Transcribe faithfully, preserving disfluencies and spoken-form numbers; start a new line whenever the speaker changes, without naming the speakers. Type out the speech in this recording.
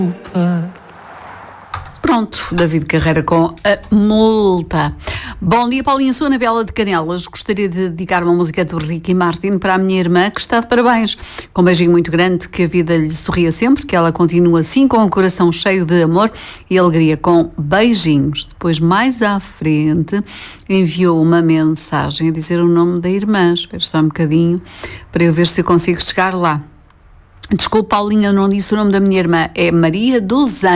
Pronto, David Carreira com a multa. Bom dia, Paulinha, sou a Anabela de Canelas. Gostaria de dedicar uma música do Ricky Martin para a minha irmã, que está de parabéns. Com um beijinho muito grande, que a vida lhe sorria sempre, que ela continue assim, com o coração cheio de amor e alegria, com beijinhos. Depois, mais à frente, enviou uma mensagem a dizer o nome da irmã. Espero só um bocadinho para eu ver se eu consigo chegar lá. Desculpa, Paulinha, eu não disse o nome da minha irmã. É Maria dos Anjos.